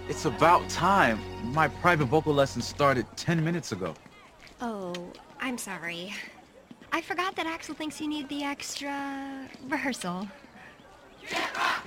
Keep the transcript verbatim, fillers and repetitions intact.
It's about time. My private vocal lesson started ten minutes ago. Oh, I'm sorry. I forgot that Axel thinks you need the extra rehearsal.